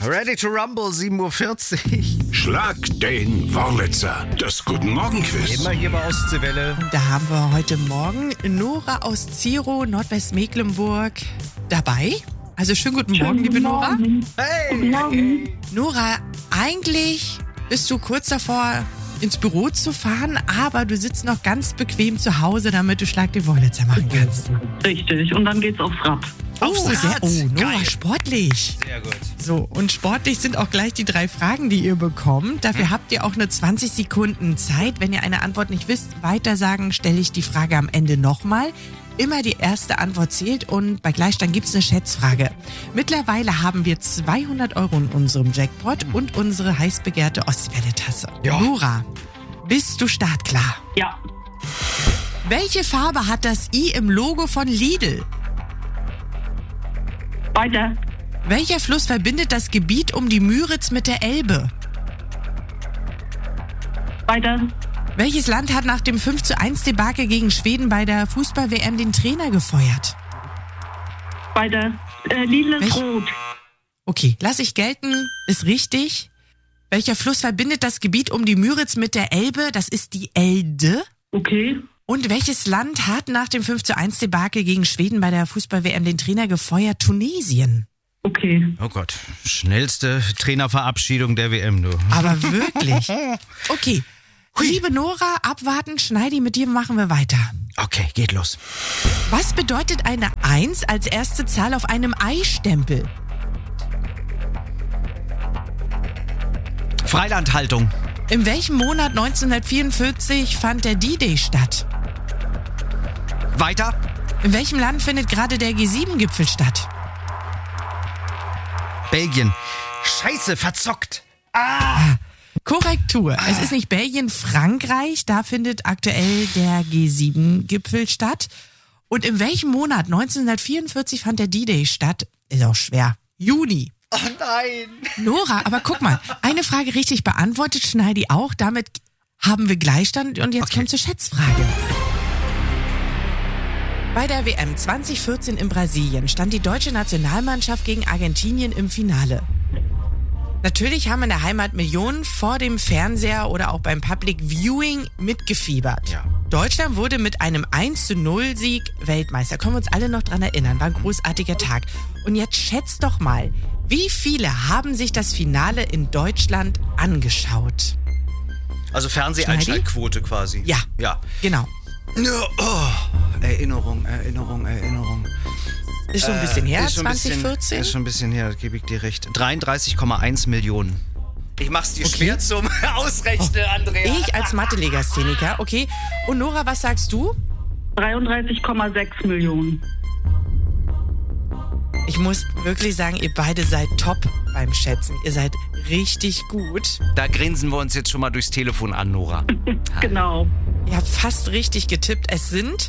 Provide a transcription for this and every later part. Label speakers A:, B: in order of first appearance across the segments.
A: Ready to Rumble, 7:40 Uhr.
B: Schlag den Wurlitzer. Das Guten-Morgen-Quiz.
A: Immer hier bei Ostseewelle.
C: Und da haben wir heute Morgen Nora aus Zierow, Nordwestmecklenburg, dabei. Also schönen guten Morgen, liebe Nora.
A: Hey!
D: Guten Morgen.
C: Nora, eigentlich bist du kurz davor, ins Büro zu fahren, aber du sitzt noch ganz bequem zu Hause, damit du Schlag den Wurlitzer machen kannst.
D: Richtig. Und dann geht's aufs Rad.
A: Aufs Rad.
C: Nora,
A: Geil.
C: sportlich.
A: Sehr gut.
C: So, und sportlich sind auch gleich die 3 Fragen, die ihr bekommt. Dafür habt ihr auch nur 20 Sekunden Zeit. Wenn ihr eine Antwort nicht wisst, weitersagen, stelle ich die Frage am Ende nochmal. Immer die erste Antwort zählt und bei Gleichstand gibt es eine Schätzfrage. Mittlerweile haben wir 200 € in unserem Jackpot und unsere heiß begehrte Ostseewelle-Tasse.
A: Ja.
C: Nora, bist du startklar?
D: Ja.
C: Welche Farbe hat das I im Logo von Lidl?
D: Weiter.
C: Welcher Fluss verbindet das Gebiet um die Müritz mit der Elbe?
D: Weiter.
C: Welches Land hat nach dem 5:1 Debakel gegen Schweden bei der Fußball-WM den Trainer gefeuert?
D: Weiter. Lidl ist
C: Welch-
D: rot.
C: Okay, lass ich gelten, ist richtig. Welcher Fluss verbindet das Gebiet um die Müritz mit der Elbe? Das ist die Elde.
D: Okay.
C: Und welches Land hat nach dem 5:1 Debakel gegen Schweden bei der Fußball-WM den Trainer gefeuert? Tunesien.
D: Okay.
A: Oh Gott, schnellste Trainerverabschiedung der WM, du.
C: Aber wirklich. Okay, liebe Nora, abwarten, Schneidi, mit dir machen wir weiter.
A: Okay, geht los.
C: Was bedeutet eine 1 als erste Zahl auf einem Eistempel?
A: Freilandhaltung.
C: In welchem Monat 1944 fand der D-Day statt?
A: Weiter.
C: In welchem Land findet gerade der G7-Gipfel statt?
A: Belgien. Scheiße, verzockt.
C: Korrektur. Es ist nicht Belgien, Frankreich. Da findet aktuell der G7-Gipfel statt. Und in welchem Monat 1944 fand der D-Day statt? Ist auch schwer. Juni.
A: Oh nein.
C: Nora, aber guck mal, eine Frage richtig beantwortet, Schneidi auch. Damit haben wir Gleichstand und jetzt
A: Okay.
C: kommt zur Schätzfrage. Bei der WM 2014 in Brasilien stand die deutsche Nationalmannschaft gegen Argentinien im Finale. Natürlich haben in der Heimat Millionen vor dem Fernseher oder auch beim Public Viewing mitgefiebert.
A: Ja.
C: Deutschland wurde mit einem 1:0-Sieg Weltmeister. Können wir uns alle noch dran erinnern. War ein großartiger Tag. Und jetzt schätzt doch mal, wie viele haben sich das Finale in Deutschland angeschaut?
A: Also Fernseheinschaltquote quasi.
C: Ja.
A: Ja.
C: Genau.
A: Oh, Erinnerung.
C: Ist schon ein bisschen her,
A: Ist schon ein bisschen-
C: 2014.
A: Ist schon ein bisschen her, da gebe ich dir recht. 33,1 Millionen. Ich mach's dir schwer zum Ausrechnen, Andrea.
C: Ich als Mathe-Legastheniker, okay. Und Nora, was sagst du?
D: 33,6 Millionen.
C: Ich muss wirklich sagen, ihr beide seid top beim Schätzen. Ihr seid richtig gut.
A: Da grinsen wir uns jetzt schon mal durchs Telefon an, Nora.
D: Genau.
C: Ihr habt fast richtig getippt. Es sind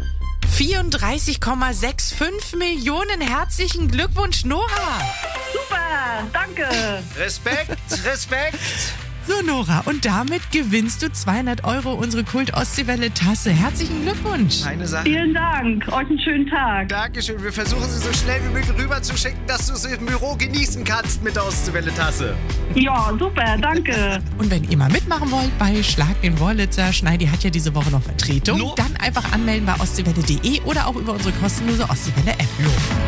C: 34,65 Millionen. Herzlichen Glückwunsch, Nora.
D: Super. Danke.
A: Respekt.
C: So, Nora, und damit gewinnst du 200 € unsere Kult-Ostseewelle-Tasse. Herzlichen Glückwunsch.
A: Eine Sache.
D: Vielen Dank. Euch einen schönen Tag.
A: Dankeschön. Wir versuchen sie so schnell wie möglich rüber zu schicken, dass du sie im Büro genießen kannst mit der Ostseewelle-Tasse.
D: Ja, super. Danke.
C: Und wenn ihr mal mitmachen wollt bei Schlag den Wurlitzer, Schneidi hat ja diese Woche noch Vertretung,
A: No.
C: dann einfach anmelden bei ostseewelle.de oder auch über unsere kostenlose Ostseewelle-App.